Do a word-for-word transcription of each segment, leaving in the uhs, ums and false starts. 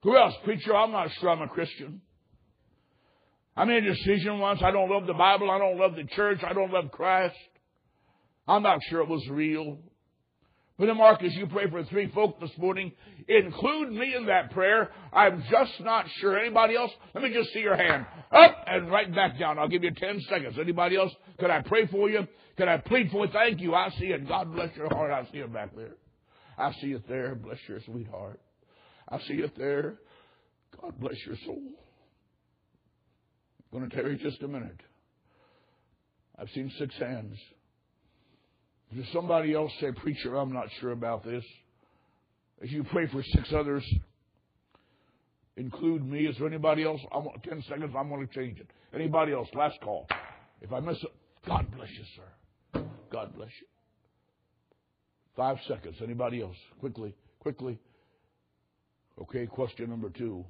Who else? Preacher, I'm not sure I'm a Christian. I made a decision once. I don't love the Bible. I don't love the church. I don't love Christ. I'm not sure it was real. But then, Marcus, you pray for three folk this morning. Include me in that prayer. I'm just not sure. Anybody else? Let me just see your hand. Up and right back down. I'll give you ten seconds. Anybody else? Could I pray for you? Could I plead for you? Thank you. I see it. God bless your heart. I see it back there. I see it there. Bless your sweetheart. I see it there. God bless your soul. I'm going to tell you just a minute. I've seen six hands. Does somebody else say, preacher, I'm not sure about this? As you pray for six others, include me. Is there anybody else? I want ten seconds. I'm going to change it. Anybody else? Last call. If I miss it, God bless you, sir. God bless you. Five seconds. Anybody else? Quickly, quickly. Okay, question number two.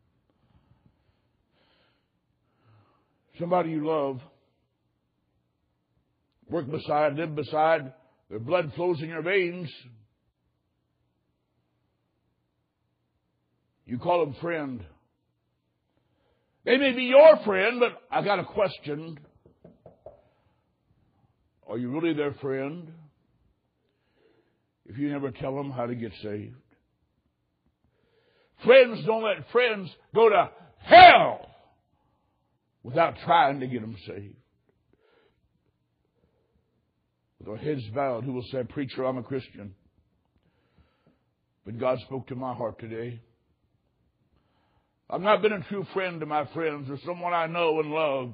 Somebody you love, work beside, live beside, their blood flows in your veins. You call them friend. They may be your friend, but I got a question. Are you really their friend? If you never tell them how to get saved. Friends don't let friends go to hell without trying to get them saved. With our heads bowed, who will say, preacher, I'm a Christian. But God spoke to my heart today. I've not been a true friend to my friends or someone I know and love.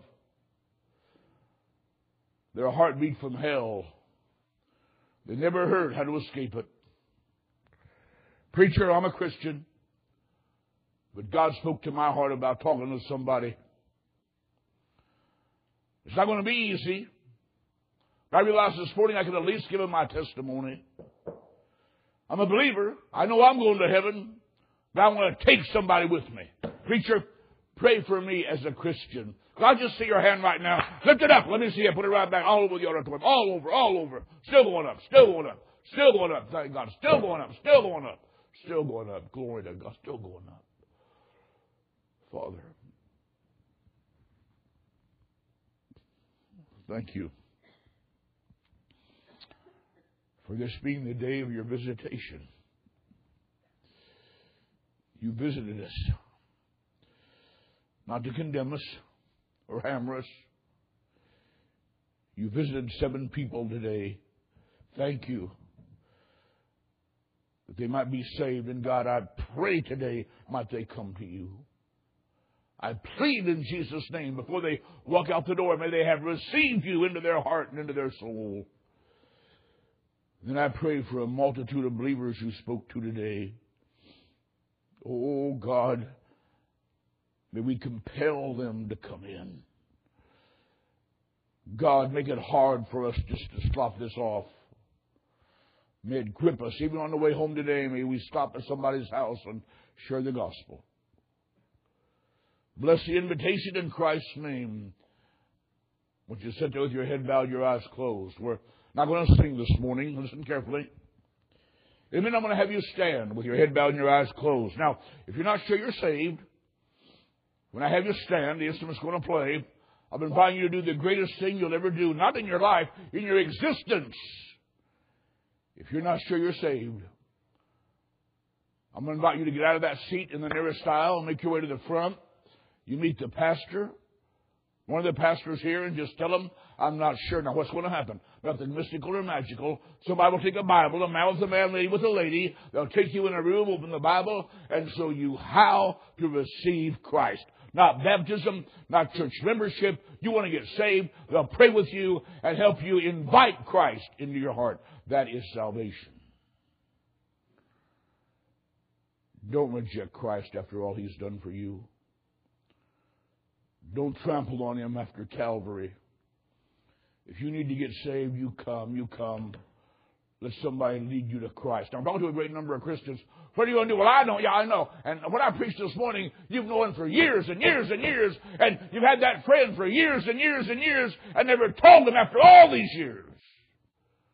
They're a heartbeat from hell. They never heard how to escape it. Preacher, I'm a Christian. But God spoke to my heart about talking to somebody. It's not going to be easy. I realized this morning I could at least give him my testimony. I'm a believer. I know I'm going to heaven, but I want to take somebody with me. Preacher, pray for me as a Christian. Can I just see your hand right now? Lift it up. Let me see it. Put it right back all over the auditorium. All over, all over. Still going up, still going up, still going up. Thank God. Still going up, still going up, still going up. Glory to God. Still going up. Father, thank you for this being the day of your visitation. You visited us, not to condemn us or hammer us. You visited seven people today. Thank you that they might be saved. And God, I pray today might they come to you. I plead in Jesus' name before they walk out the door, may they have received you into their heart and into their soul. Then I pray for a multitude of believers you spoke to today. Oh, God, may we compel them to come in. God, make it hard for us just to stop this off. May it grip us. Even on the way home today, may we stop at somebody's house and share the gospel. Bless the invitation in Christ's name. Won't you sit there with your head bowed, your eyes closed? We're not going to sing this morning. Listen carefully. In a minute, I'm going to have you stand with your head bowed and your eyes closed. Now, if you're not sure you're saved, when I have you stand, the instrument's going to play. I've been inviting you to do the greatest thing you'll ever do, not in your life, in your existence. If you're not sure you're saved, I'm going to invite you to get out of that seat in the nearest aisle and make your way to the front. You meet the pastor, one of the pastors here, and just tell them, I'm not sure. Now, what's going to happen? Nothing mystical or magical. Somebody will take a Bible, a man with a man, lady with a lady. They'll take you in a room, open the Bible, and show you how to receive Christ. Not baptism, not church membership. You want to get saved, they'll pray with you and help you invite Christ into your heart. That is salvation. Don't reject Christ after all He's done for you. Don't trample on Him after Calvary. If you need to get saved, you come, you come. Let somebody lead you to Christ. Now, I'm talking to a great number of Christians. What are you going to do? Well, I know. Yeah, I know. And what I preached this morning, you've known for years and years and years. And you've had that friend for years and years and years and never told them after all these years.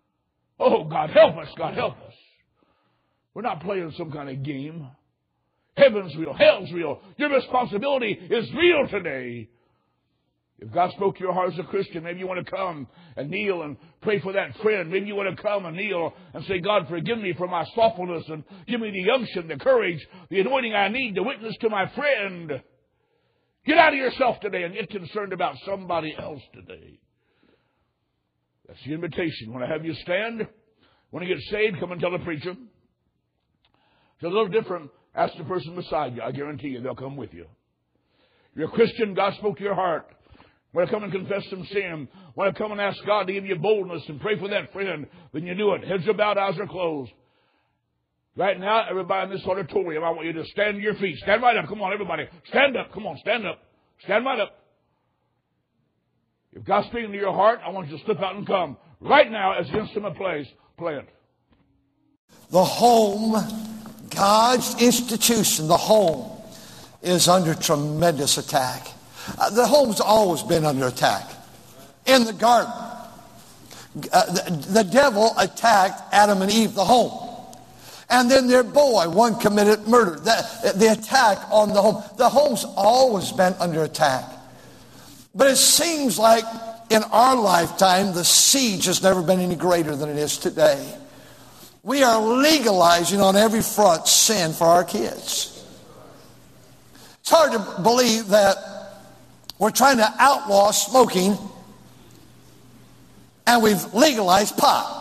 Oh, God, help us. God, help us. We're not playing some kind of game. Heaven's real. Hell's real. Your responsibility is real today. If God spoke to your heart as a Christian, maybe you want to come and kneel and pray for that friend. Maybe you want to come and kneel and say, God, forgive me for my slothfulness and give me the unction, the courage, the anointing I need to witness to my friend. Get out of yourself today and get concerned about somebody else today. That's the invitation. When I have you stand, when you get saved, come and tell the preacher. It's a little different. Ask the person beside you. I guarantee you they'll come with you. You're a Christian. God spoke to your heart. Want to come and confess some sin. Want to come and ask God to give you boldness and pray for that friend. Then you do it. Heads are bowed, eyes are closed. Right now, everybody in this auditorium, I want you to stand to your feet. Stand right up. Come on, everybody. Stand up. Come on, stand up. Stand right up. If God's speaking to your heart, I want you to slip out and come. Right now, as the instrument plays, play it. The home, God's institution, the home, is under tremendous attack. Uh, the home's always been under attack. In the garden, uh, the, the devil attacked Adam and Eve, the home. And then their boy, one committed murder. The, the attack on the home. The home's always been under attack. But it seems like in our lifetime, the siege has never been any greater than it is today. We are legalizing on every front sin for our kids. It's hard to believe that we're trying to outlaw smoking and we've legalized pot.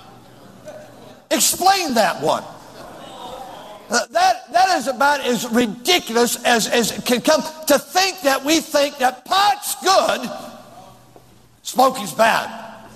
Explain that one. Uh, that, that is about as ridiculous as, as it can come. To think that we think that pot's good, smoking's bad.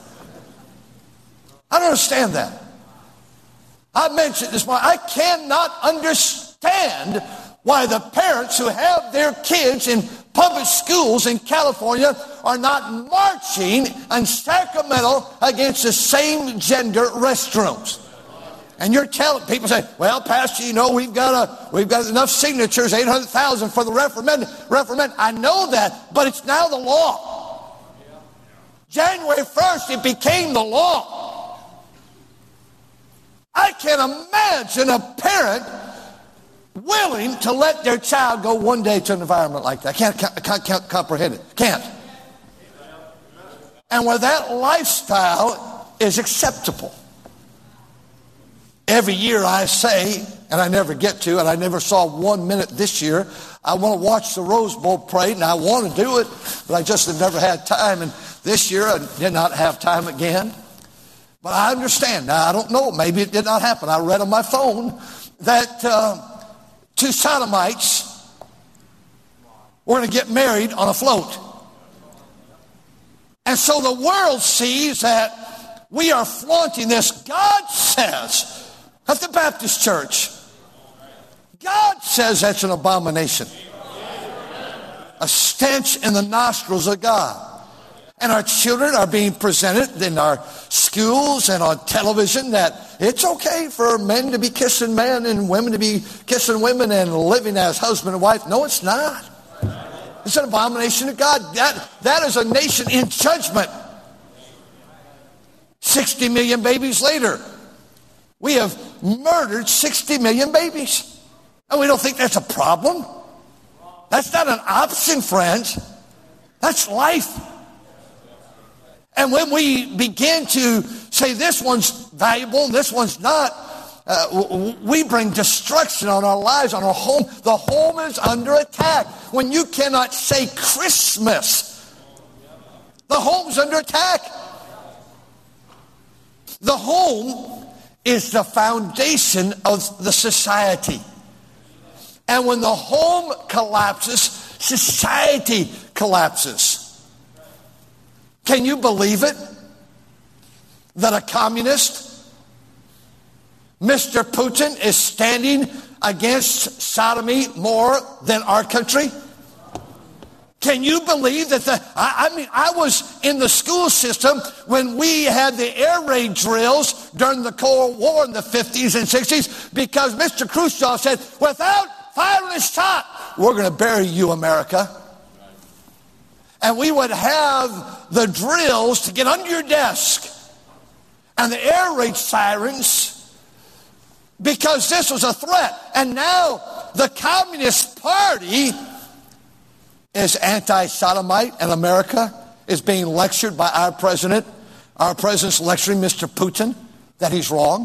I don't understand that. I mentioned this morning, I cannot understand why the parents who have their kids in public schools in California are not marching in Sacramento against the same gender restrooms. And you're telling people, say, well, Pastor, you know, we've got a, we've got enough signatures, eight hundred thousand for the referendum. referendum. I know that, but it's now the law. January first, it became the law. I can't imagine a parent willing to let their child go one day to an environment like that. I can't, I can't, can't comprehend it. Can't. And where that lifestyle is acceptable. Every year I say, and I never get to, and I never saw one minute this year, I want to watch the Rose Bowl parade, and I want to do it, but I just have never had time. And this year I did not have time again. But I understand. Now, I don't know. Maybe it did not happen. I read on my phone that uh, two sodomites were going to get married on a float. And so the world sees that we are flaunting this. God says, at the Baptist church, God says that's an abomination. A stench in the nostrils of God. And our children are being presented in our schools and on television that it's okay for men to be kissing men and women to be kissing women and living as husband and wife. No, it's not. It's an abomination to God. That, that is a nation in judgment. sixty million babies later. We have murdered sixty million babies. And we don't think that's a problem. That's not an option, friends. That's life. And when we begin to say this one's valuable, this one's not, uh, we bring destruction on our lives, on our home. The home is under attack. When you cannot say Christmas, the home's under attack. The home is the foundation of the society. And when the home collapses, society collapses. Can you believe it? That a communist, Mister Putin, is standing against sodomy more than our country? Can you believe that the, I, I mean, I was in the school system when we had the air raid drills during the Cold War in the fifties and sixties because Mister Khrushchev said, without firing a shot, we're going to bury you, America. And we would have the drills to get under your desk and the air raid sirens because this was a threat. And now the Communist Party is anti-sodomite, and America is being lectured by our president. Our president's lecturing Mister Putin that he's wrong.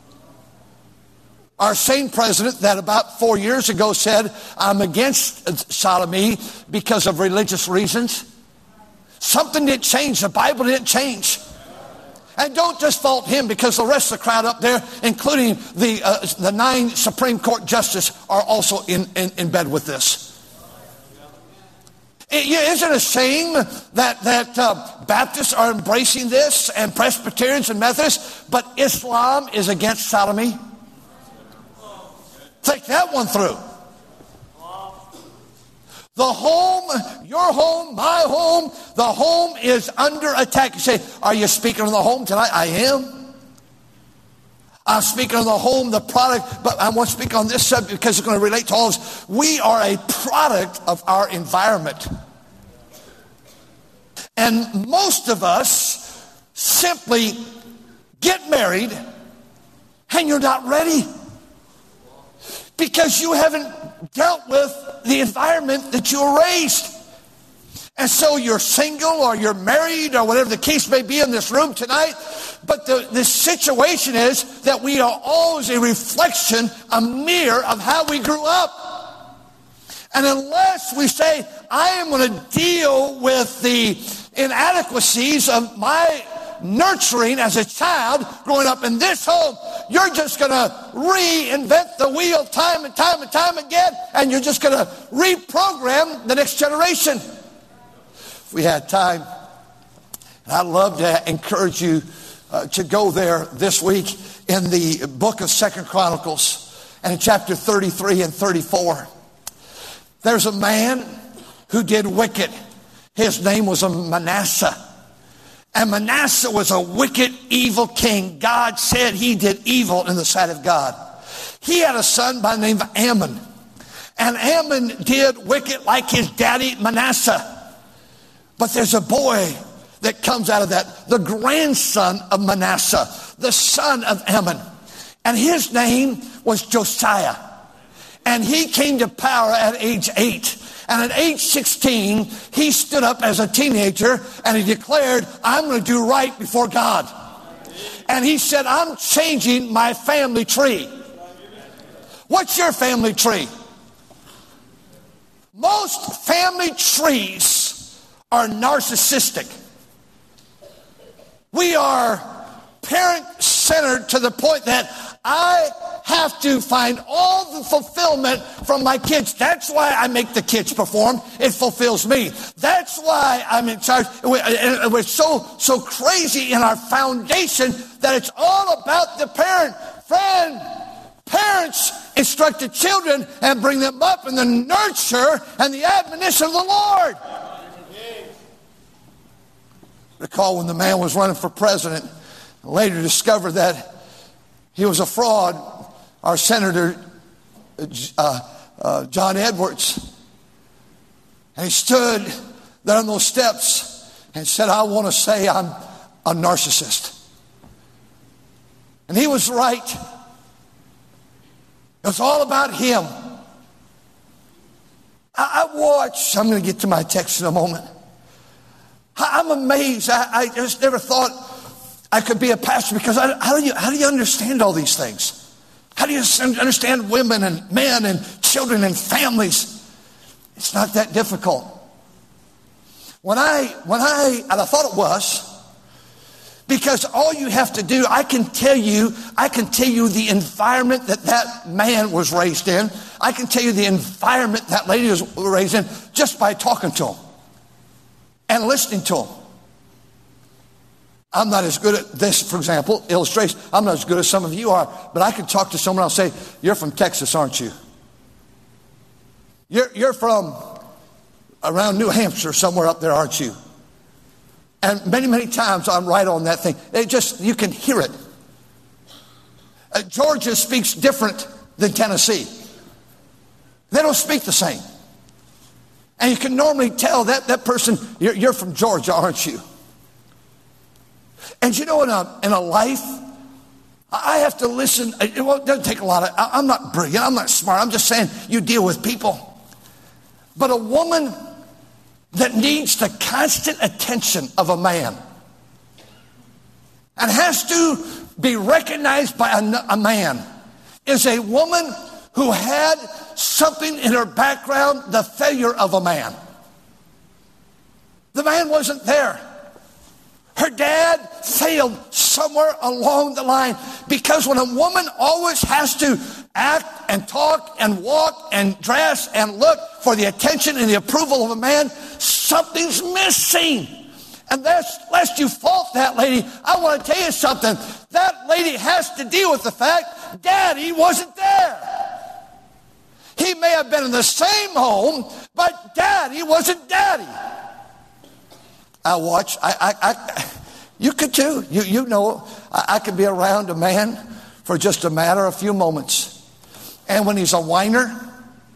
Our same president that about four years ago said, I'm against sodomy because of religious reasons. Something didn't change. The Bible didn't change. And don't just fault him, because the rest of the crowd up there, including the uh, the nine Supreme Court justices, are also in, in, in bed with this. It, isn't it a shame that, that uh, Baptists are embracing this, and Presbyterians and Methodists, but Islam is against sodomy? Take that one through. The home, your home, my home, the home is under attack. You say, are you speaking of the home tonight? I am. I'm speaking of the home, the product, but I want to speak on this subject because it's going to relate to all of us. We are a product of our environment. And most of us simply get married and you're not ready, because you haven't dealt with the environment that you were raised. And so you're single or you're married or whatever the case may be in this room tonight. But the, the situation is that we are always a reflection, a mirror of how we grew up. And unless we say, I am going to deal with the inadequacies of my nurturing as a child growing up in this home, you're just going to reinvent the wheel time and time and time again, and you're just going to reprogram the next generation. If we had time, and I'd love to encourage you uh, to go there this week in the book of Second Chronicles, and in chapter thirty-three and thirty-four. There's a man who did wicked. His name was Manasseh. And Manasseh was a wicked, evil king. God said he did evil in the sight of God. He had a son by the name of Ammon. And Ammon did wicked like his daddy Manasseh. But there's a boy that comes out of that, the grandson of Manasseh, the son of Ammon. And his name was Josiah. And he came to power at age eight. And at age sixteen, he stood up as a teenager and he declared, I'm going to do right before God. And he said, I'm changing my family tree. What's your family tree? Most family trees are narcissistic. We are parent-centered to the point that I have to find all the fulfillment from my kids. That's why I make the kids perform. It fulfills me. That's why I'm in charge. We're so, so crazy in our foundation that it's all about the parent. Friend, parents instruct the children and bring them up in the nurture and the admonition of the Lord. Recall when the man was running for president, and later discovered that he was a fraud, our Senator uh, uh, John Edwards. And he stood there on those steps and said, I want to say I'm a narcissist. And he was right. It was all about him. I, I watched, I'm going to get to my text in a moment. I, I'm amazed. I, I just never thought I could be a pastor, because I, how do you how do you understand all these things? How do you understand women and men and children and families? It's not that difficult. When I when I and I thought it was, because all you have to do, I can tell you, I can tell you the environment that that man was raised in. I can tell you the environment that lady was raised in just by talking to him and listening to him. I'm not as good at this, for example, illustration. I'm not as good as some of you are, but I can talk to someone. I'll say, you're from Texas, aren't you? You're, you're from around New Hampshire, somewhere up there, aren't you? And many, many times I'm right on that thing. It just, you can hear it. Uh, Georgia speaks different than Tennessee. They don't speak the same. And you can normally tell that, that person, you're, you're from Georgia, aren't you? And you know, in a, in a life, I have to listen. It doesn't take a lot of, I'm not brilliant, I'm not smart. I'm just saying you deal with people. But a woman that needs the constant attention of a man and has to be recognized by a, a man is a woman who had something in her background, the failure of a man. The man wasn't there. Her dad failed somewhere along the line, because when a woman always has to act and talk and walk and dress and look for the attention and the approval of a man, something's missing. And that's, lest you fault that lady, I want to tell you something. That lady has to deal with the fact Daddy wasn't there. He may have been in the same home, but Daddy wasn't Daddy. I watch, I, I, I, you could too. You, you know, I, I could be around a man for just a matter of a few moments. And when he's a whiner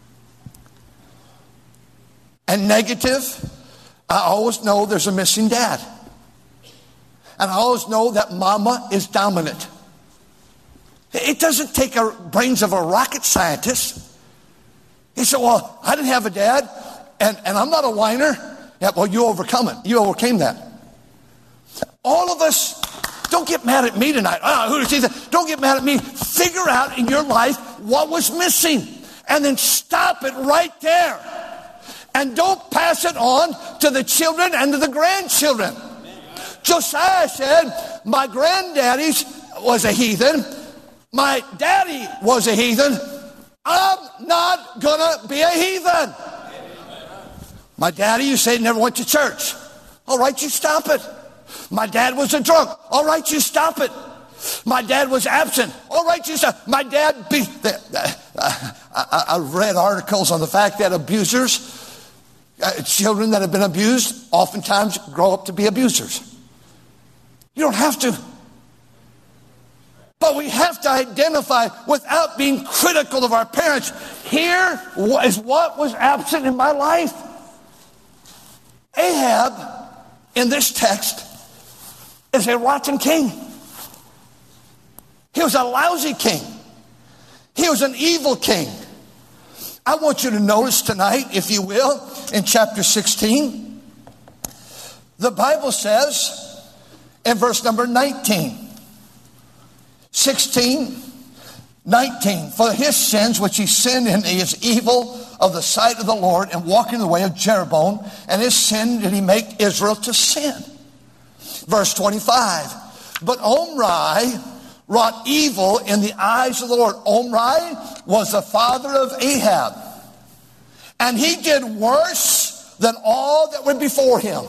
and negative, I always know there's a missing dad. And I always know that mama is dominant. It doesn't take the brains of a rocket scientist. He said, well, I didn't have a dad, and, and I'm not a whiner. Yeah, well, you overcome it. You overcame that. All of us, don't get mad at me tonight. Oh, who does he say? Don't get mad at me. Figure out in your life what was missing, and then stop it right there. And don't pass it on to the children and to the grandchildren. Josiah said, my granddaddy was a heathen. My daddy was a heathen. I'm not going to be a heathen. My daddy, you say, never went to church. All right, you stop it. My dad was a drunk. All right, you stop it. My dad was absent. All right, you stop. My dad be. I, I, I read articles on the fact that abusers, uh, children that have been abused, oftentimes grow up to be abusers. You don't have to. But we have to identify without being critical of our parents. Here is what was absent in my life. Ahab, in this text, is a rotten king. He was a lousy king. He was an evil king. I want you to notice tonight, if you will, in chapter sixteen, the Bible says in verse number nineteen, sixteen, nineteen, for his sins which he sinned in his evil of the sight of the Lord and walking in the way of Jeroboam, and his sin did he make Israel to sin. Verse twenty-five, but Omri wrought evil in the eyes of the Lord. Omri was the father of Ahab, and he did worse than all that were before him.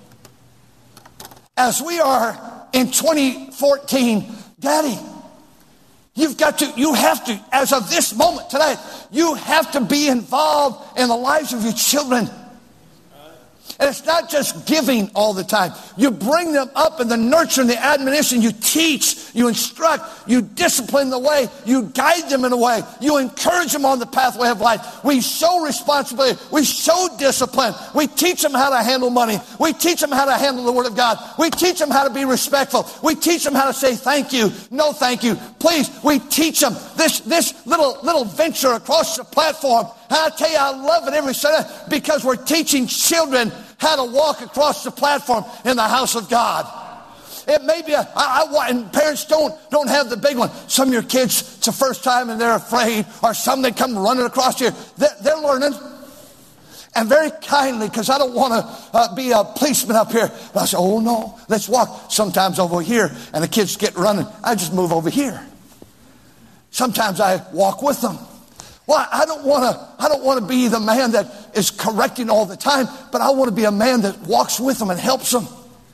As we are in twenty fourteen, Daddy, you've got to, you have to, as of this moment tonight, you have to be involved in the lives of your children. And it's not just giving all the time. You bring them up in the nurture and the admonition. You teach, you instruct, you discipline the way, you guide them in a way, you encourage them on the pathway of life. We show responsibility, we show discipline, we teach them how to handle money, we teach them how to handle the Word of God, we teach them how to be respectful, we teach them how to say thank you, no thank you, please. We teach them this, this little, little venture across the platform. And I tell you, I love it every Sunday because we're teaching children how to walk across the platform in the house of God. It may be a, I, I, and parents don't, don't have the big one. Some of your kids, it's the first time and they're afraid, or some they come running across here. They're, they're learning. And very kindly, because I don't want to uh, be a policeman up here. But I say, oh no, let's walk. Sometimes over here, and the kids get running. I just move over here. Sometimes I walk with them. Well, I don't want to, I don't want to be the man that is correcting all the time, but I want to be a man that walks with them and helps them.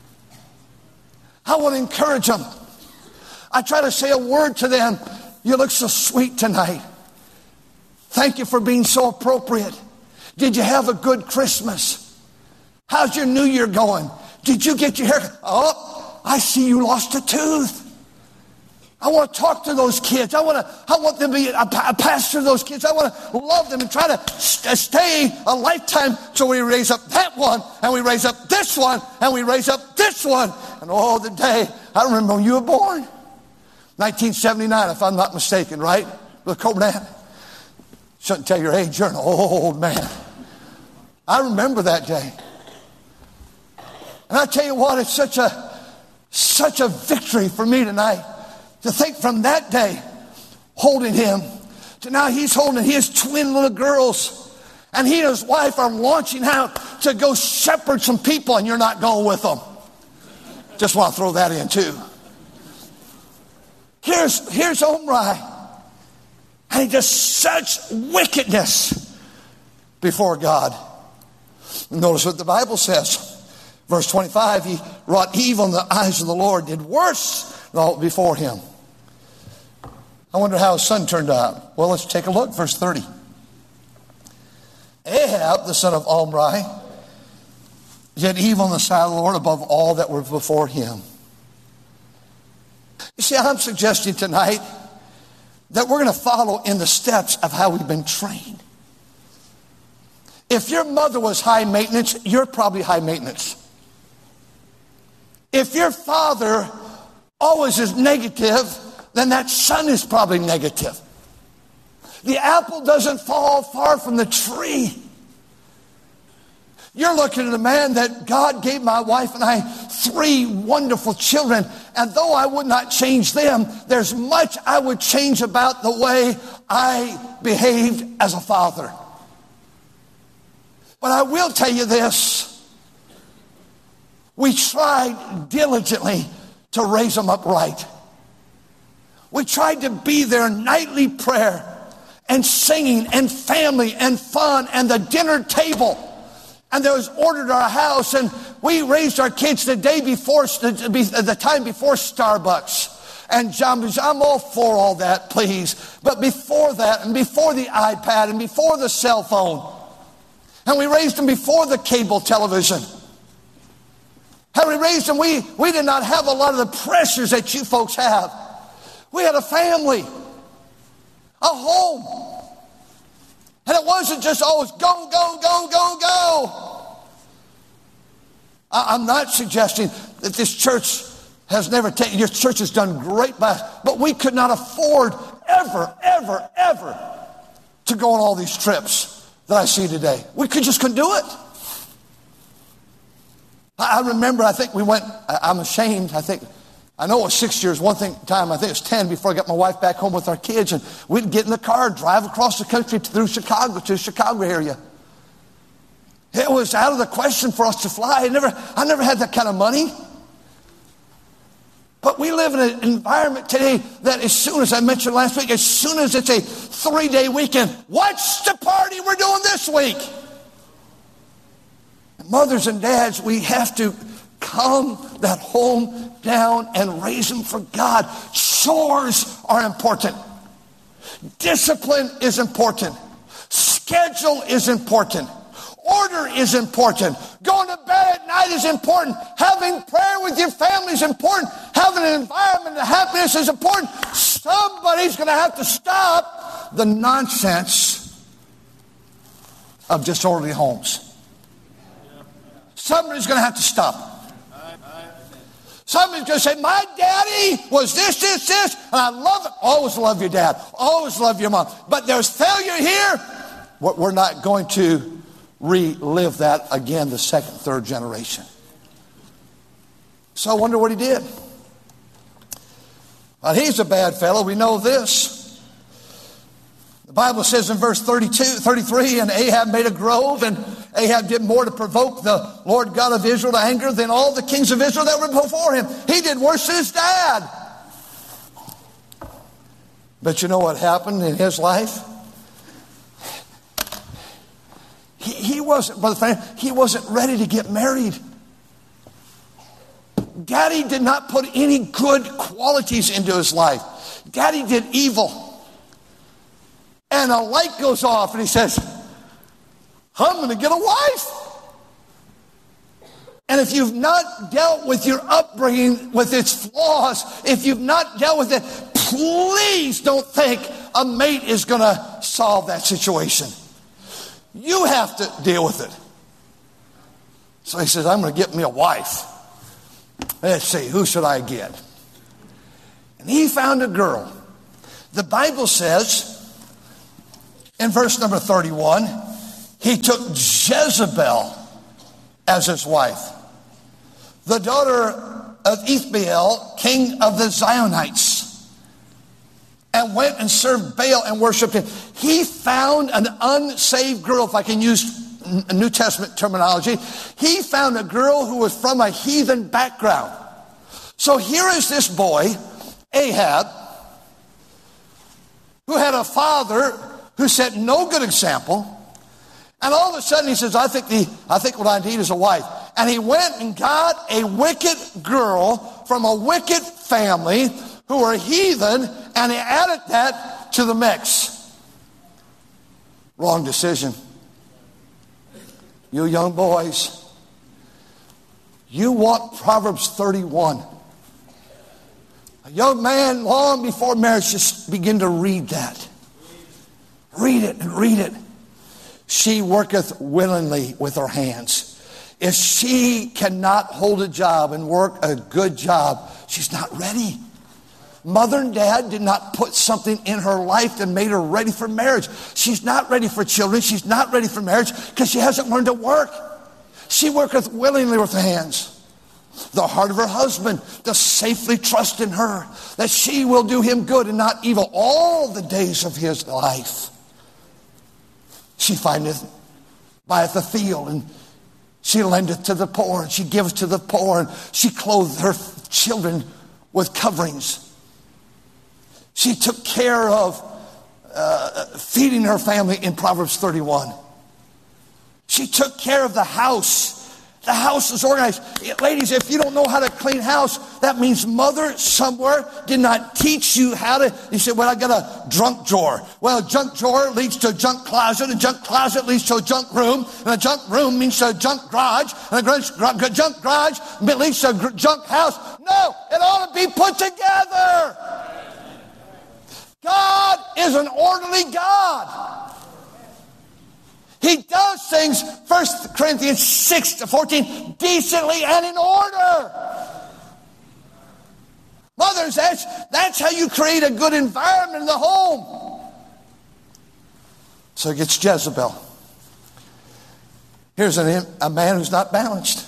I want to encourage them. I try to say a word to them. You look so sweet tonight. Thank you for being so appropriate. Did you have a good Christmas? How's your New Year going? Did you get your hair? Oh, I see you lost a tooth. I want to talk to those kids. I want to, I want them to be a, a pastor to those kids. I want to love them and try to st- stay a lifetime so we raise up that one, and we raise up this one, and we raise up this one. And oh, the day, I remember when you were born. nineteen seventy-nine, if I'm not mistaken, right? Brother Coburn, shouldn't tell your age, you're an old man. I remember that day. And I tell you what, it's such a, such a victory for me tonight to think from that day, holding him, to now he's holding his twin little girls. And he and his wife are launching out to go shepherd some people, and you're not going with them. Just want to throw that in too. Here's, here's Omri. And he does such wickedness before God. Notice what the Bible says. Verse twenty-five, he wrought evil in the eyes of the Lord, did worse than all before him. I wonder how his son turned out. Well, let's take a look. Verse thirty. Ahab, the son of Omri, did evil in the sight of the Lord above all that were before him. You see, I'm suggesting tonight that we're going to follow in the steps of how we've been trained. If your mother was high maintenance, you're probably high maintenance. If your father always is negative, then that son is probably negative. The apple doesn't fall far from the tree. You're looking at a man that God gave my wife and I three wonderful children. And though I would not change them, there's much I would change about the way I behaved as a father. But I will tell you this. We tried diligently to raise them up right. We tried to be their nightly prayer and singing and family and fun and the dinner table. And there was order to our house, and we raised our kids the day before, the time before Starbucks. And John, I'm all for all that, please. But before that, and before the iPad, and before the cell phone. And we raised them before the cable television. How we raised them, we, we did not have a lot of the pressures that you folks have. We had a family. A home. And it wasn't just always go, go, go, go, go. I'm not suggesting that this church has never taken, your church has done great by us, but we could not afford ever, ever, ever to go on all these trips that I see today. We could just couldn't do it. I remember, I think we went, I'm ashamed, I think, I know it was six years, one thing time, I think it was ten before I got my wife back home with our kids, and we'd get in the car, drive across the country through Chicago, to the Chicago area. It was out of the question for us to fly. I never, I never had that kind of money. But we live in an environment today that as soon as I mentioned last week, as soon as it's a three-day weekend, what's the party we're doing this week? Mothers and dads, we have to calm that home down and raise them for God. Chores are important. Discipline is important. Schedule is important. Order is important. Going to bed at night is important. Having prayer with your family is important. Having an environment of happiness is important. Somebody's going to have to stop the nonsense of disorderly homes. Somebody's going to have to stop. Somebody's going to say, my daddy was this, this, this, and I love it. Always love your dad. Always love your mom. But there's failure here. We're not going to relive that again, the second, third generation. So I wonder what he did. Well, he's a bad fellow. We know this. The Bible says in verse thirty-two, thirty-three, and Ahab made a grove, and Ahab did more to provoke the Lord God of Israel to anger than all the kings of Israel that were before him. He did worse than his dad. But you know what happened in his life? He, he wasn't, Brother Frank, he wasn't ready to get married. Daddy did not put any good qualities into his life. Daddy did evil. And a light goes off and he says, I'm going to get a wife. And if you've not dealt with your upbringing, with its flaws, if you've not dealt with it, please don't think a mate is going to solve that situation. You have to deal with it. So he says, I'm going to get me a wife. Let's see, who should I get? And he found a girl. The Bible says, in verse number thirty-one, he took Jezebel as his wife, the daughter of Ethbaal, king of the Zionites, and went and served Baal and worshipped him. He found an unsaved girl, if I can use New Testament terminology. He found a girl who was from a heathen background. So here is this boy, Ahab, who had a father who set no good example. And all of a sudden he says, I think the I think what I need is a wife. And he went and got a wicked girl from a wicked family who were heathen, and he added that to the mix. Wrong decision. You young boys, you want Proverbs thirty-one. A young man, long before marriage, just begin to read that. Read it and read it. She worketh willingly with her hands. If she cannot hold a job and work a good job, she's not ready. Mother and dad did not put something in her life that made her ready for marriage. She's not ready for children. She's not ready for marriage because she hasn't learned to work. She worketh willingly with her hands. The heart of her husband does safely trust in her, that she will do him good and not evil all the days of his life. She findeth, buyeth a field, and she lendeth to the poor, and she giveth to the poor, and she clothed her children with coverings. She took care of uh, feeding her family in Proverbs thirty-one. She took care of the house. The house is organized. Ladies, if you don't know how to clean house, that means mother somewhere did not teach you how to. You said, well, I got a junk drawer. Well, a junk drawer leads to a junk closet. A junk closet leads to a junk room. And a junk room means a junk garage. And a junk garage leads to a junk house. No, it ought to be put together. God is an orderly God. He does things, First Corinthians six to fourteen, decently and in order. Mothers, that's, that's how you create a good environment in the home. So it gets Jezebel. Here's an, a man who's not balanced.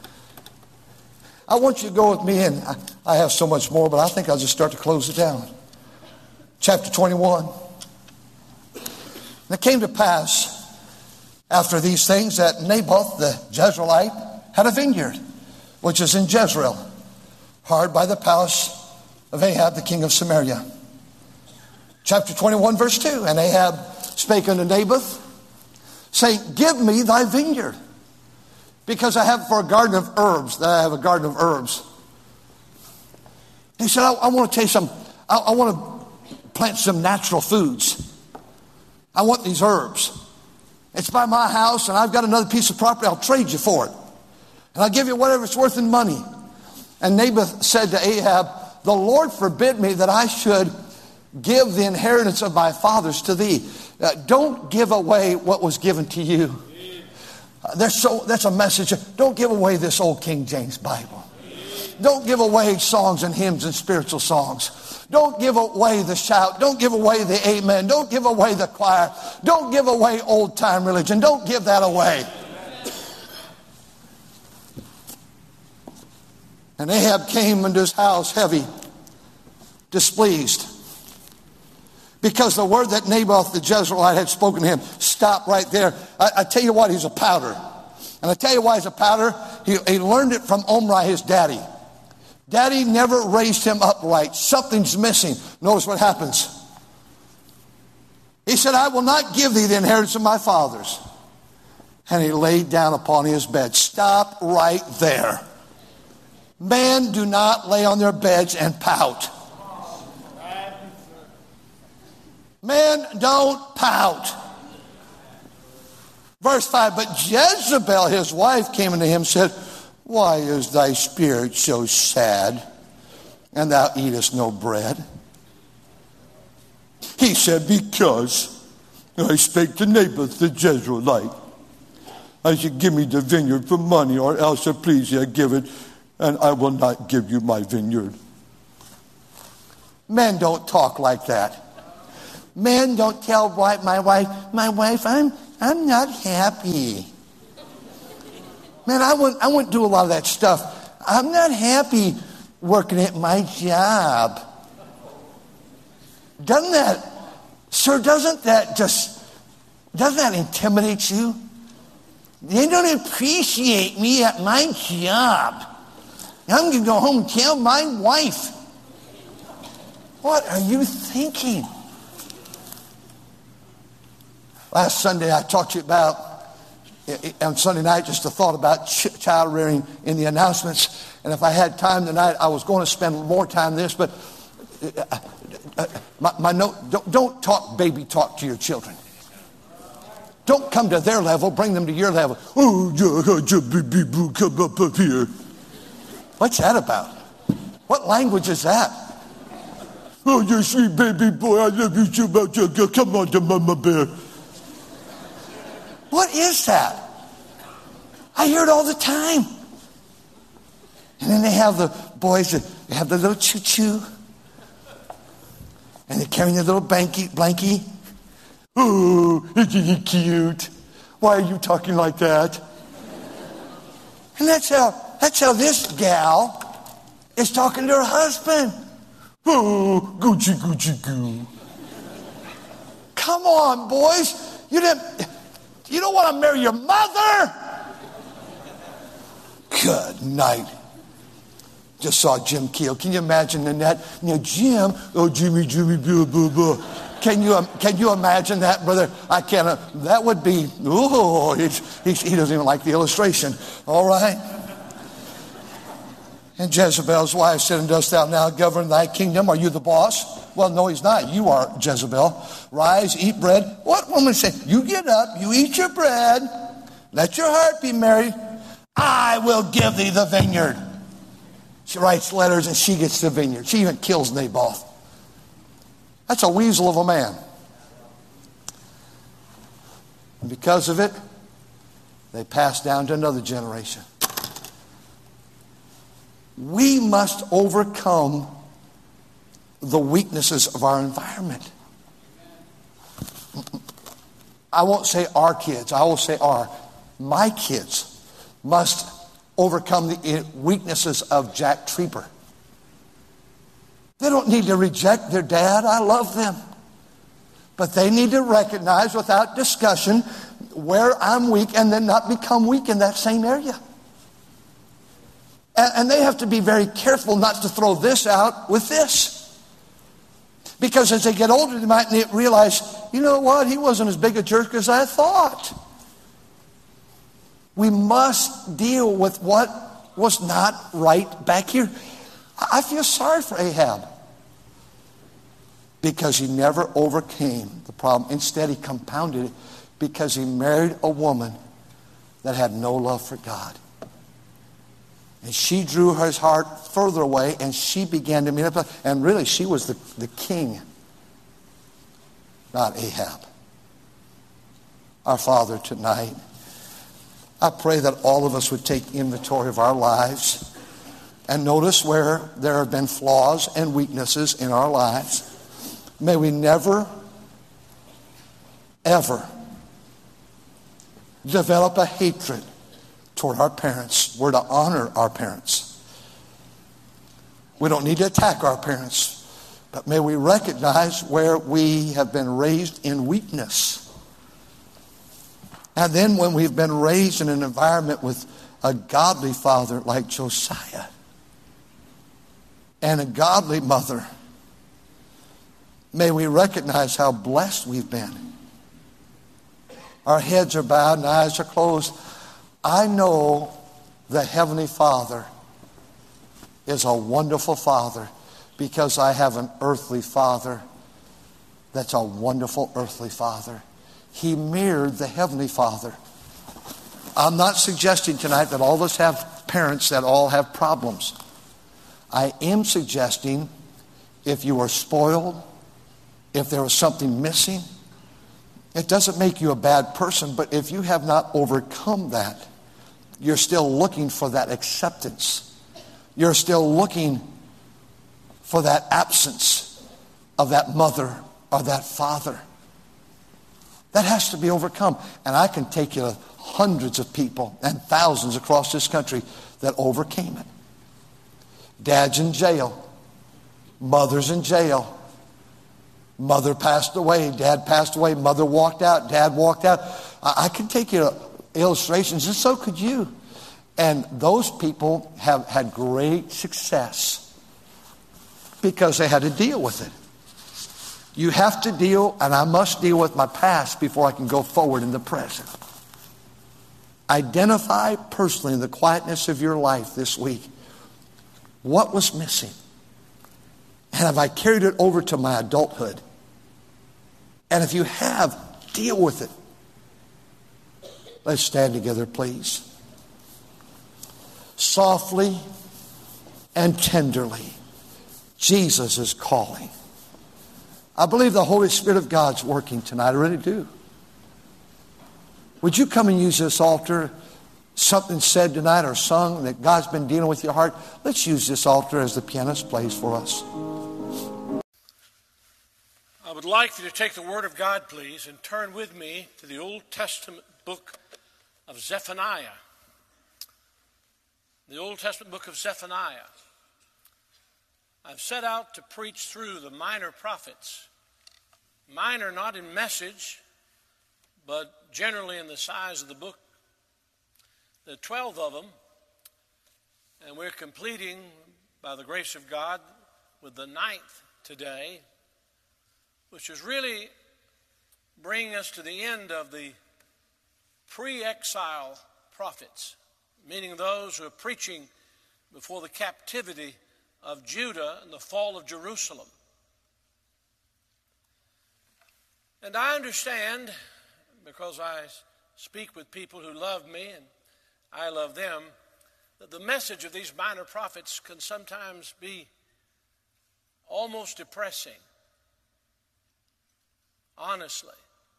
I want you to go with me, and I, I have so much more, but I think I'll just start to close it down. Chapter twenty-one. And it came to pass after these things that Naboth the Jezreelite had a vineyard, which is in Jezreel, hard by the palace of Ahab the king of Samaria. Chapter twenty-one, verse two. And Ahab spake unto Naboth, saying, give me thy vineyard, because I have for a garden of herbs, that I have a garden of herbs. He said, I, I want to tell you something. I, I want to plant some natural foods. I want these herbs. It's by my house, and I've got another piece of property. I'll trade you for it. And I'll give you whatever it's worth in money. And Naboth said to Ahab, the Lord forbid me that I should give the inheritance of my fathers to thee. Uh, don't give away what was given to you. Uh, there's so, that's a message. Don't give away this old King James Bible. Don't give away songs and hymns and spiritual songs. Don't give away the shout. Don't give away the amen. Don't give away the choir. Don't give away old-time religion. Don't give that away. And Ahab came into his house heavy, displeased, because the word that Naboth the Jezreelite had spoken to him. Stop right there. I, I tell you what, he's a pouter. And I tell you why he's a pouter. He, he learned it from Omri, his daddy. Daddy never raised him upright. Something's missing. Notice what happens. He said, I will not give thee the inheritance of my fathers. And he laid down upon his bed. Stop right there. Men do not lay on their beds and pout. Men don't pout. Verse five, but Jezebel, his wife, came unto him and said, why is thy spirit so sad, and thou eatest no bread? He said, because I spake to Naboth the Jezreelite. I said, give me the vineyard for money, or else, if please thee, I give it, and I will not give you my vineyard. Men don't talk like that. Men don't tell my wife, my wife, I'm I'm not happy. Man, I wouldn't, I wouldn't do a lot of that stuff. I'm not happy working at my job. Doesn't that, sir, doesn't that just, doesn't that intimidate you? They don't appreciate me at my job. I'm going to go home and tell my wife. What are you thinking? Last Sunday I talked to you about, on Sunday night, just a thought about ch- child rearing in the announcements. And if I had time tonight, I was going to spend more time on this. But uh, uh, my, my note, don't, don't talk baby talk to your children. Don't come to their level, bring them to your level. Oh, baby boo, come up, up here. What's that about? What language is that? Oh, you sweet baby boy, I love you so much. Come on to Mama Bear. What is that? I hear it all the time. And then they have the boys that they have the little choo-choo. And they're carrying their little blankie. blankie. Oh, isn't he cute? Why are you talking like that? And that's how, that's how this gal is talking to her husband. Oh, Gucci, Gucci, goo. Come on, boys. You didn't... You don't want to marry your mother? Good night. Just saw Jim Keel. Can you imagine that? You know, Jim, oh, Jimmy, Jimmy, blah, blah, blah. Can you, um, can you imagine that, brother? I can't. Uh, that would be, oh, he, he, he doesn't even like the illustration. All right. And Jezebel's wife said, and dost thou now govern thy kingdom? Are you the boss? Well, no, he's not. You are Jezebel. Rise, eat bread. What woman said? You get up, you eat your bread. Let your heart be merry. I will give thee the vineyard. She writes letters and she gets the vineyard. She even kills Naboth. That's a weasel of a man. And because of it, they pass down to another generation. We must overcome the weaknesses of our environment. I won't say our kids. I will say our. My kids must overcome the weaknesses of Jack Trieper. They don't need to reject their dad. I love them. But they need to recognize without discussion where I'm weak and then not become weak in that same area. And they have to be very careful not to throw this out with this. Because as they get older, they might realize, you know what, he wasn't as big a jerk as I thought. We must deal with what was not right back here. I feel sorry for Ahab. Because he never overcame the problem. Instead, he compounded it because he married a woman that had no love for God. And she drew his heart further away, and she began to meet up. And really, she was the, the king, not Ahab. Our Father, tonight, I pray that all of us would take inventory of our lives and notice where there have been flaws and weaknesses in our lives. May we never, ever develop a hatred toward our parents. We're to honor our parents. We don't need to attack our parents, but may we recognize where we have been raised in weakness. And then when we've been raised in an environment with a godly father like Josiah and a godly mother, may we recognize how blessed we've been. Our heads are bowed and eyes are closed. I know the Heavenly Father is a wonderful Father because I have an earthly father that's a wonderful earthly Father. He mirrored the Heavenly Father. I'm not suggesting tonight that all of us have parents that all have problems. I am suggesting if you were spoiled, if there was something missing, it doesn't make you a bad person, but if you have not overcome that, you're still looking for that acceptance. You're still looking for that absence. of that mother or that father. That has to be overcome. And I can take you to hundreds of people and thousands across this country that overcame it. Dad's in jail. Mother's in jail. Mother passed away. Dad passed away. Mother walked out. Dad walked out. I, I can take you to illustrations, and so could you. And those people have had great success because they had to deal with it. You have to deal, and I must deal with my past before I can go forward in the present. Identify personally in the quietness of your life this week what was missing. And have I carried it over to my adulthood? And if you have, deal with it. Let's stand together, please. Softly and tenderly, Jesus is calling. I believe the Holy Spirit of God's working tonight. I really do. Would you come and use this altar? Something said tonight or sung that God's been dealing with your heart. Let's use this altar as the pianist plays for us. I would like for you to take the Word of God, please, and turn with me to the Old Testament book of Zephaniah. The Old Testament book of Zephaniah. I've set out to preach through the minor prophets. Minor not in message, but generally in the size of the book. There are twelve of them, and we're completing, by the grace of God, with the ninth today, which is really bringing us to the end of the pre-exile prophets, meaning those who are preaching before the captivity of Judah and the fall of Jerusalem. And I understand, because I speak with people who love me and I love them, that the message of these minor prophets can sometimes be almost depressing. Honestly.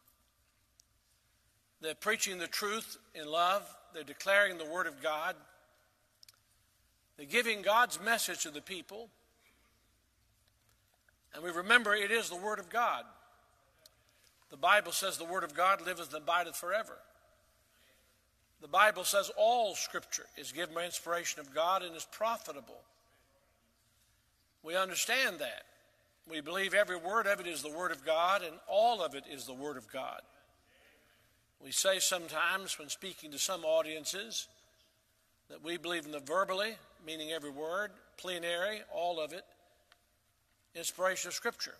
They're preaching the truth in love. They're declaring the Word of God. They're giving God's message to the people. And we remember it is the Word of God. The Bible says the Word of God liveth and abideth forever. The Bible says all Scripture is given by inspiration of God and is profitable. We understand that. We believe every word of it is the Word of God, and all of it is the Word of God. We say sometimes when speaking to some audiences that we believe in the verbally, meaning every word, plenary, all of it, inspiration of Scripture.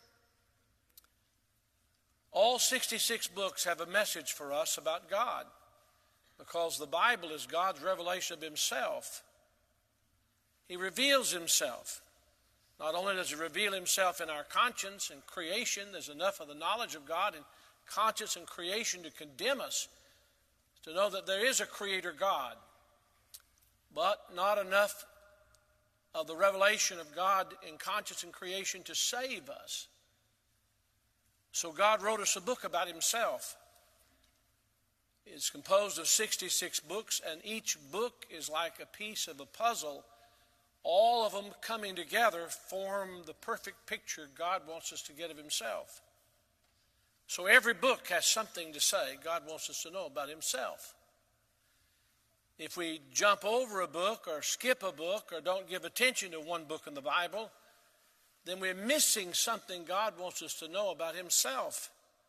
All sixty-six books have a message for us about God, because the Bible is God's revelation of Himself. He reveals Himself. Not only does He reveal Himself in our conscience and creation, there's enough of the knowledge of God in conscience and creation to condemn us to know that there is a Creator God, but not enough of the revelation of God in conscience and creation to save us. So God wrote us a book about Himself. It's composed of sixty-six books, and each book is like a piece of a puzzle. All of them coming together form the perfect picture God wants us to get of Himself. So every book has something to say God wants us to know about Himself. If we jump over a book or skip a book or don't give attention to one book in the Bible, then we're missing something God wants us to know about Himself.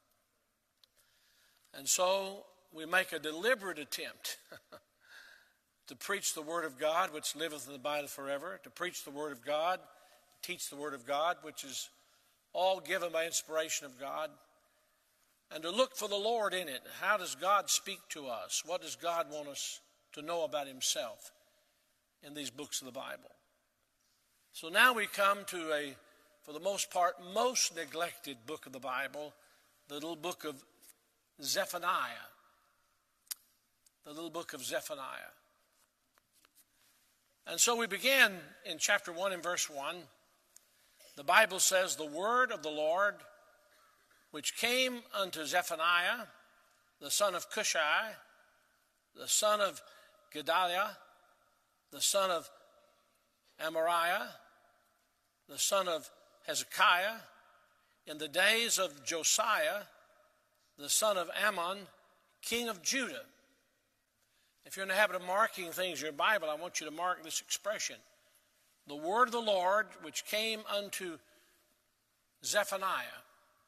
And so we make a deliberate attempt to preach the Word of God, which liveth and abideth forever, to preach the Word of God, to teach the Word of God, which is all given by inspiration of God, and to look for the Lord in it. How does God speak to us? What does God want us to know about Himself in these books of the Bible? So now we come to a, for the most part, most neglected book of the Bible, the little book of Zephaniah. The little book of Zephaniah. And so we begin in chapter one and verse one. The Bible says, the word of the Lord, which came unto Zephaniah, the son of Cushai, the son of Gedaliah, the son of Amariah, the son of Hezekiah, in the days of Josiah, the son of Ammon, king of Judah. If you're in the habit of marking things in your Bible, I want you to mark this expression. The word of the Lord which came unto Zephaniah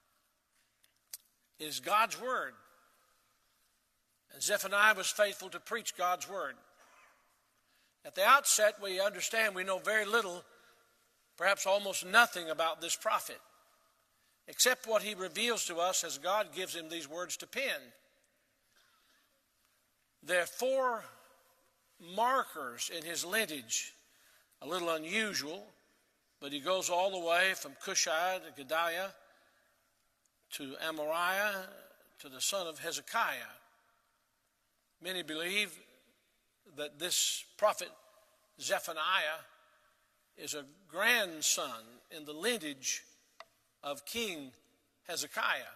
is God's word. And Zephaniah was faithful to preach God's word. At the outset, we understand we know very little, perhaps almost nothing about this prophet, except what he reveals to us as God gives him these words to pen. There are four markers in his lineage, a little unusual, but he goes all the way from Cushai to Gedaliah to Amariah to the son of Hezekiah. Many believe that this prophet Zephaniah is a grandson in the lineage of King Hezekiah.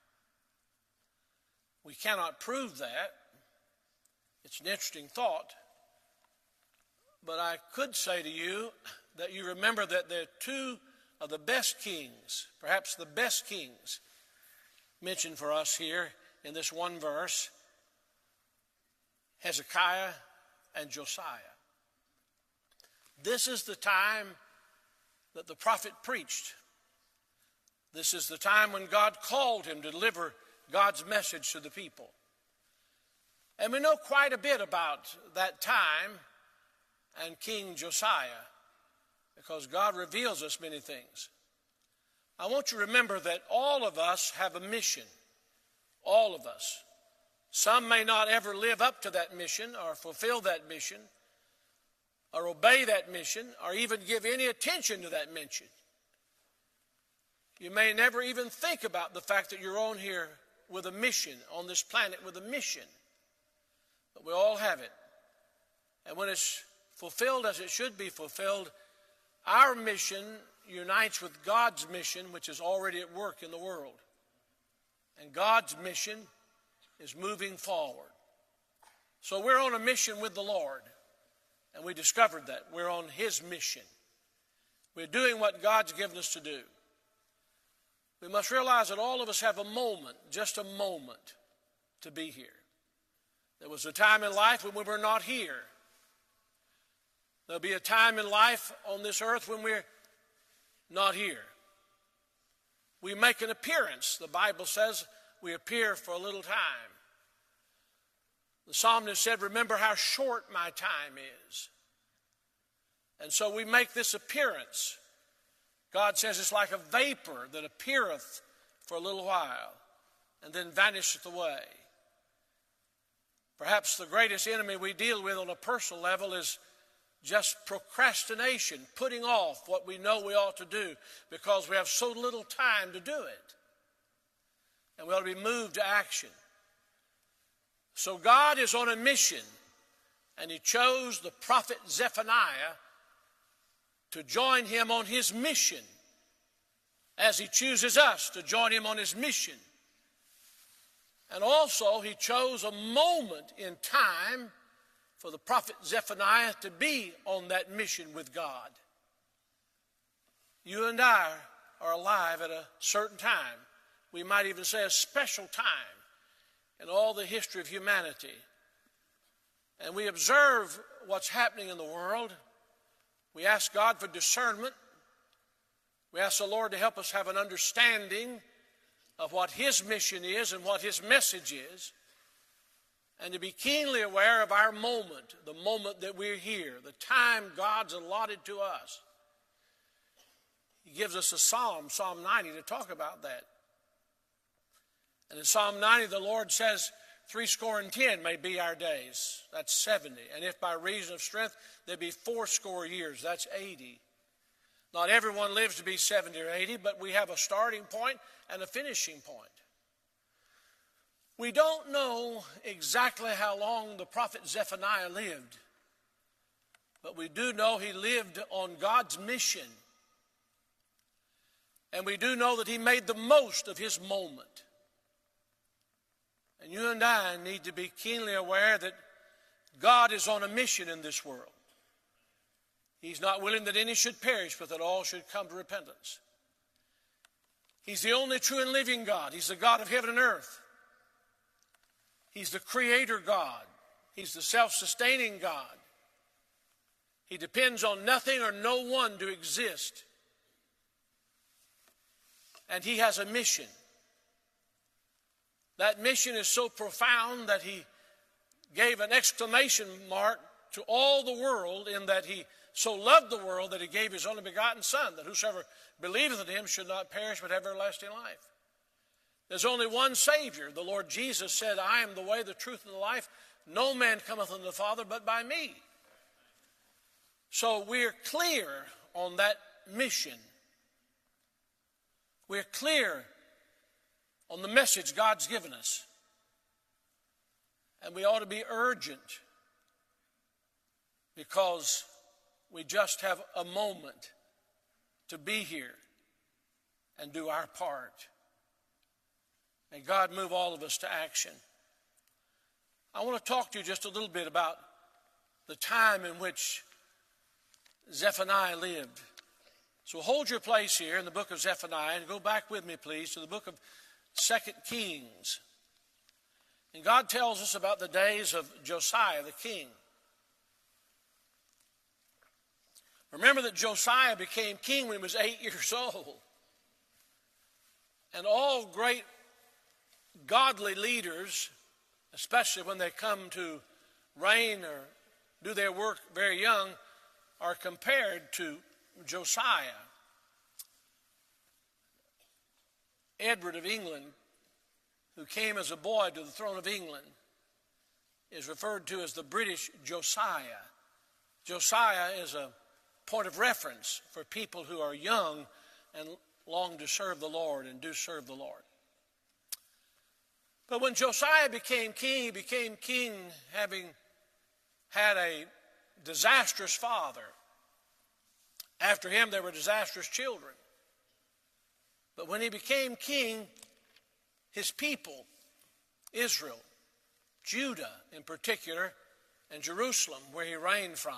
We cannot prove that. It's an interesting thought. But I could say to you that you remember that there are two of the best kings, perhaps the best kings, mentioned for us here in this one verse, Hezekiah and Josiah. This is the time that the prophet preached. This is the time when God called him to deliver God's message to the people. And we know quite a bit about that time and King Josiah because God reveals us many things. I want you to remember that all of us have a mission. All of us. Some may not ever live up to that mission or fulfill that mission or obey that mission or even give any attention to that mission. You may never even think about the fact that you're on here with a mission, on this planet with a mission. But we all have it. And when it's fulfilled as it should be fulfilled, our mission unites with God's mission, which is already at work in the world. And God's mission is moving forward. So we're on a mission with the Lord. And we discovered that. We're on His mission. We're doing what God's given us to do. We must realize that all of us have a moment, just a moment, to be here. There was a time in life when we were not here. There'll be a time in life on this earth when we're not here. We make an appearance. The Bible says we appear for a little time. The psalmist said, "Remember how short my time is." And so we make this appearance. God says it's like a vapor that appeareth for a little while and then vanisheth away. Perhaps the greatest enemy we deal with on a personal level is just procrastination, putting off what we know we ought to do because we have so little time to do it. And we ought to be moved to action. So God is on a mission, and He chose the prophet Zephaniah to join Him on His mission, as He chooses us to join Him on His mission. And also He chose a moment in time for the prophet Zephaniah to be on that mission with God. You and I are alive at a certain time. We might even say a special time in all the history of humanity. And we observe what's happening in the world. We ask God for discernment. We ask the Lord to help us have an understanding of what His mission is and what His message is, and to be keenly aware of our moment, the moment that we're here, the time God's allotted to us. He gives us a psalm, Psalm ninety, to talk about that. And in Psalm ninety, the Lord says, three score and ten may be our days. That's seventy. And if by reason of strength there be four score years, that's eighty. Not everyone lives to be seventy or eighty, but we have a starting point and a finishing point. We don't know exactly how long the prophet Zephaniah lived, but we do know he lived on God's mission. And we do know that he made the most of his moment. And you and I need to be keenly aware that God is on a mission in this world. He's not willing that any should perish, but that all should come to repentance. He's the only true and living God. He's the God of heaven and earth. He's the creator God. He's the self-sustaining God. He depends on nothing or no one to exist. And he has a mission. That mission is so profound that he gave an exclamation mark to all the world, in that he so loved the world that he gave his only begotten Son, that whosoever believeth in him should not perish but have everlasting life. There's only one Savior. The Lord Jesus said, I am the way, the truth, and the life. No man cometh unto the Father but by me. So we're clear on that mission. We're clear on the message God's given us. And we ought to be urgent, because we just have a moment to be here and do our part. May God move all of us to action. I want to talk to you just a little bit about the time in which Zephaniah lived. So hold your place here in the book of Zephaniah and go back with me, please, to the book of Second Kings. And God tells us about the days of Josiah the king. Remember that Josiah became king when he was eight years old. And all great godly leaders, especially when they come to reign or do their work very young, are compared to Josiah. Edward of England, who came as a boy to the throne of England, is referred to as the British Josiah. Josiah is a point of reference for people who are young and long to serve the Lord and do serve the Lord. But when Josiah became king, he became king having had a disastrous father. After him, there were disastrous children. But when he became king, his people, Israel, Judah in particular, and Jerusalem, where he reigned from,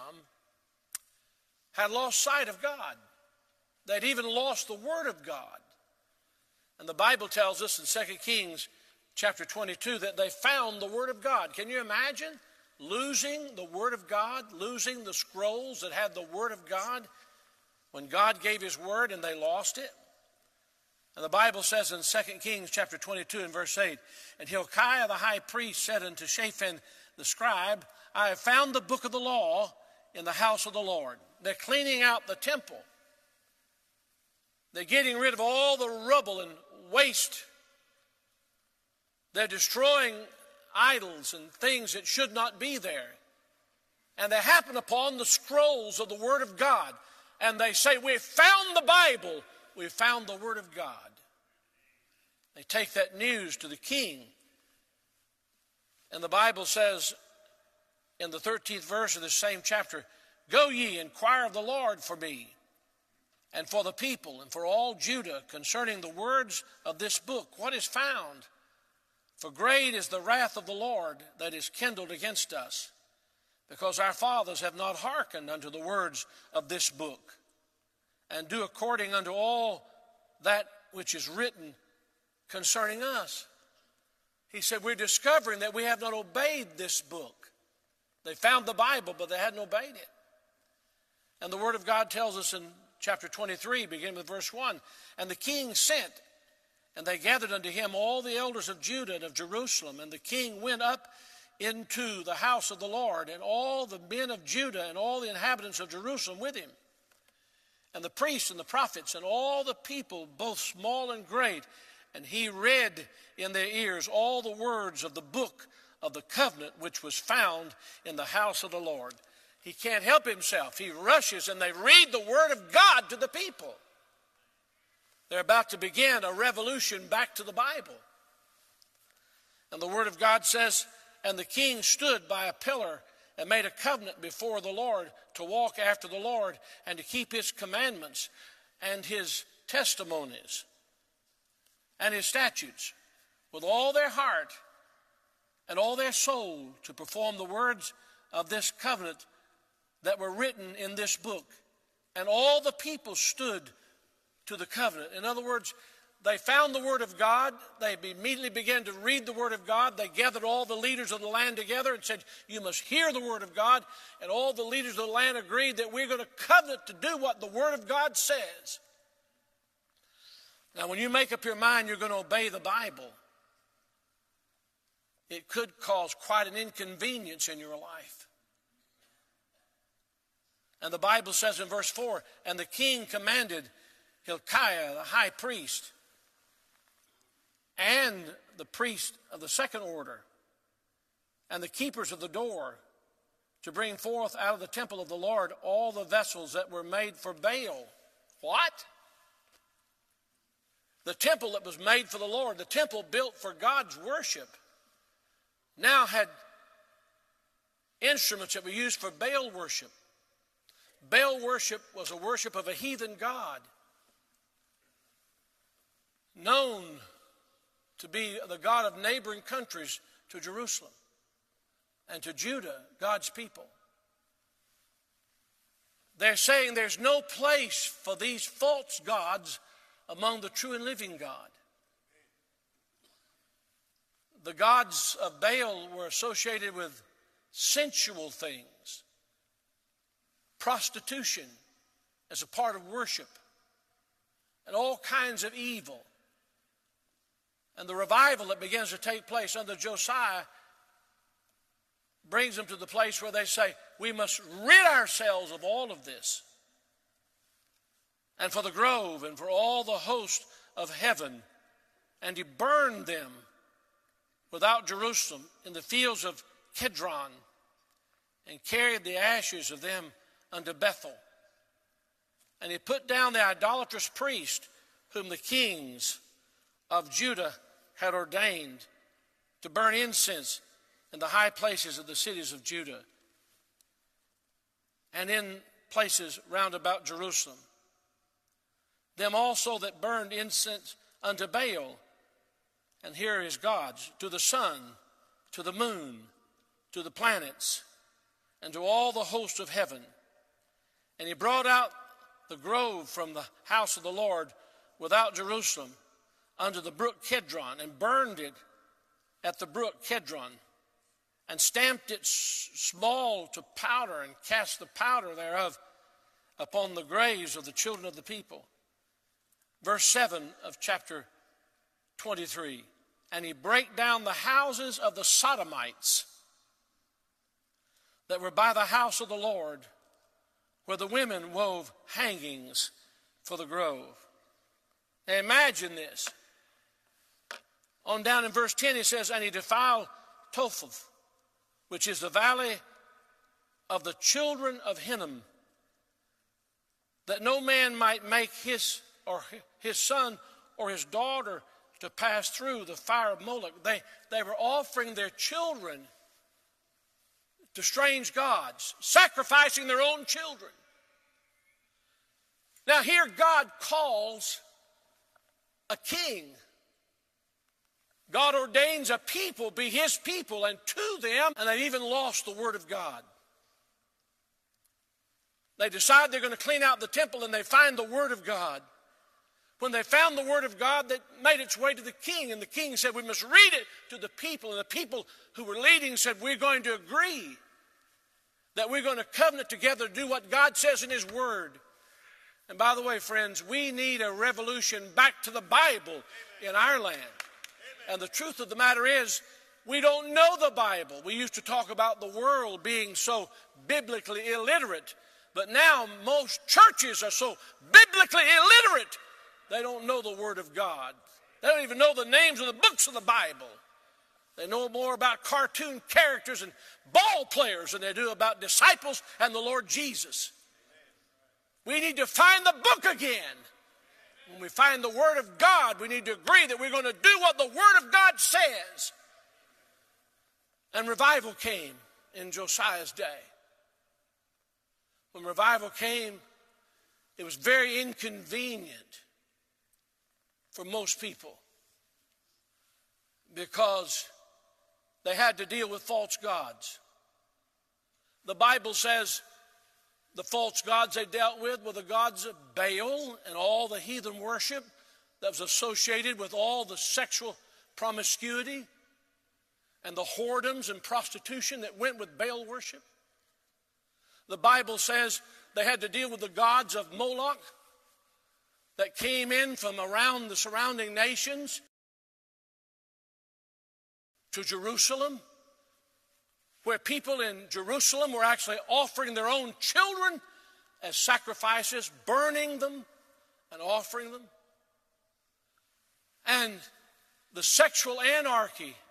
had lost sight of God. They'd even lost the Word of God. And the Bible tells us in Second Kings chapter twenty-two that they found the Word of God. Can you imagine losing the Word of God, losing the scrolls that had the Word of God, when God gave his Word and they lost it? And the Bible says in Second Kings chapter twenty-two and verse eight, and Hilkiah the high priest said unto Shaphan the scribe, I have found the book of the law in the house of the Lord. They're cleaning out the temple. They're getting rid of all the rubble and waste. They're destroying idols and things that should not be there. And they happen upon the scrolls of the Word of God. And they say, we found the Bible. We found the Word of God. They take that news to the king. And the Bible says in the thirteenth verse of this same chapter, go ye, inquire of the Lord for me, and for the people, and for all Judah, concerning the words of this book. What is found? For great is the wrath of the Lord that is kindled against us, because our fathers have not hearkened unto the words of this book, and do according unto all that which is written concerning us. He said, we're discovering that we have not obeyed this book. They found the Bible, but they hadn't obeyed it. And the Word of God tells us in chapter twenty-three, beginning with verse one, and the king sent, and they gathered unto him all the elders of Judah and of Jerusalem. And the king went up into the house of the Lord, and all the men of Judah and all the inhabitants of Jerusalem with him, and the priests and the prophets and all the people, both small and great. And he read in their ears all the words of the book of the covenant which was found in the house of the Lord. He can't help himself. He rushes and they read the Word of God to the people. They're about to begin a revolution back to the Bible. And the Word of God says, and the king stood by a pillar and made a covenant before the Lord to walk after the Lord and to keep his commandments and his testimonies and his statutes with all their heart and all their soul, to perform the words of this covenant that were written in this book. And all the people stood to the covenant. In other words, they found the Word of God. They immediately began to read the Word of God. They gathered all the leaders of the land together and said, you must hear the Word of God. And all the leaders of the land agreed that we're going to covenant to do what the Word of God says. Now, when you make up your mind you're going to obey the Bible, it could cause quite an inconvenience in your life. And the Bible says in verse four, and the king commanded Hilkiah, the high priest, and the priest of the second order, and the keepers of the door, to bring forth out of the temple of the Lord all the vessels that were made for Baal. What? The temple that was made for the Lord, the temple built for God's worship, now had instruments that were used for Baal worship. Baal worship was a worship of a heathen god, known to be the god of neighboring countries to Jerusalem and to Judah, God's people. They're saying there's no place for these false gods among the true and living God. The gods of Baal were associated with sensual things, prostitution as a part of worship, and all kinds of evil. And the revival that begins to take place under Josiah brings them to the place where they say, we must rid ourselves of all of this. And for the grove and for all the host of heaven. And he burned them without Jerusalem in the fields of Kidron, and carried the ashes of them unto Bethel. And he put down the idolatrous priest whom the kings of Judah had ordained to burn incense in the high places of the cities of Judah and in places round about Jerusalem. Them also that burned incense unto Baal, and here is gods, to the sun, to the moon, to the planets, and to all the host of heaven. And he brought out the grove from the house of the Lord without Jerusalem unto the brook Kidron, and burned it at the brook Kidron, and stamped it small to powder, and cast the powder thereof upon the graves of the children of the people. Verse seven of chapter twenty-three. And he brake down the houses of the Sodomites that were by the house of the Lord, where the women wove hangings for the grove. Now imagine this. On down in verse ten, he says, and he defiled Topheth, which is the valley of the children of Hinnom, that no man might make his or his son or his daughter to pass through the fire of Moloch. They, they were offering their children to strange gods, sacrificing their own children. Now here God calls a king. God ordains a people be his people, and to them, and they've even lost the word of God. They decide they're going to clean out the temple, and they find the word of God. When they found the word of God, that made its way to the king, and the king said, we must read it to the people. And the people who were leading said, we're going to agree that we're going to covenant together to do what God says in his word. And by the way, friends, we need a revolution back to the Bible in our land. And the truth of the matter is, we don't know the Bible. We used to talk about the world being so biblically illiterate. But now most churches are so biblically illiterate, they don't know the Word of God. They don't even know the names of the books of the Bible. They know more about cartoon characters and ball players than they do about disciples and the Lord Jesus. We need to find the book again. When we find the Word of God, we need to agree that we're going to do what the Word of God says. And revival came in Josiah's day. When revival came, it was very inconvenient for most people because they had to deal with false gods. The Bible says the false gods they dealt with were the gods of Baal and all the heathen worship that was associated with all the sexual promiscuity and the whoredoms and prostitution that went with Baal worship. The Bible says they had to deal with the gods of Moloch that came in from around the surrounding nations to Jerusalem, where people in Jerusalem were actually offering their own children as sacrifices, burning them and offering them. And the sexual anarchy